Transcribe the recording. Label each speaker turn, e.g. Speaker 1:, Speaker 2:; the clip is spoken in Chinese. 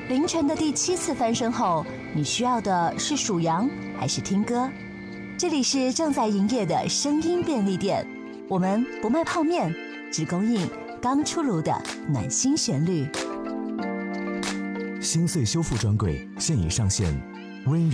Speaker 1: 凌晨的第7次翻身后，你需要的是数羊还是听歌？这里是正在营业的声音便利店，我们不卖泡面，只供应刚出炉的暖心旋律。
Speaker 2: 心碎修复专柜现已上线，温柔